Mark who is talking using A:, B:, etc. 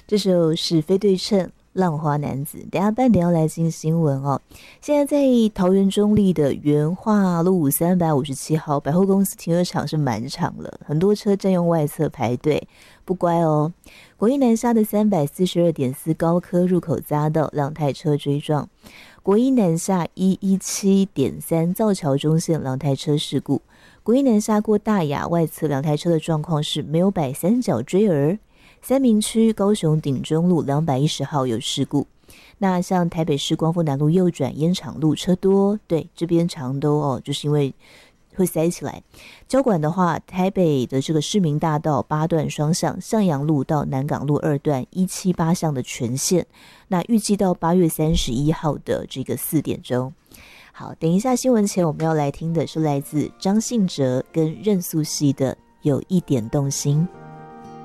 A: 这首是非对称浪花男子。等一下半点要来进新闻哦。现在在桃园中立的元化路357号百货公司停车场是满场了，很多车占用外侧排队，不乖哦。国一南下的342.4高科入口匝道2台车追撞，国一南下117.3造桥中线2台车事故，国一南下过大雅外侧2台车的状况是没有摆三角锥儿。三民区高雄顶中路210号有事故。那像台北市光复南路右转烟厂路车多，对，这边常都就是因为会塞起来。交管的话，台北的这个市民大道8段双向，向阳路到南港路2段178巷的全线。那预计到8月31号的这个4点钟。好，等一下新闻前我们要来听的是来自张信哲跟任素汐的《有一点动心》。